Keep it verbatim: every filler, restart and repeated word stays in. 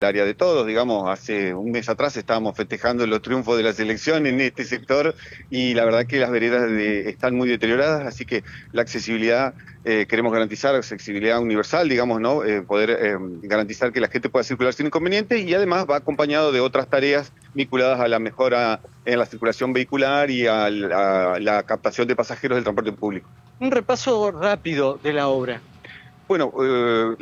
área de todos, digamos, hace un mes atrás estábamos festejando los triunfos de la selección en este sector y la verdad que las veredas de, están muy deterioradas, así que la accesibilidad, eh, queremos garantizar accesibilidad universal, digamos, ¿no? Eh, poder eh, garantizar que la gente pueda circular sin inconvenientes y además va acompañado de otras tareas vinculadas a la mejora en la circulación vehicular y a la, a la captación de pasajeros del transporte público. Un repaso rápido de la obra. Bueno, eh,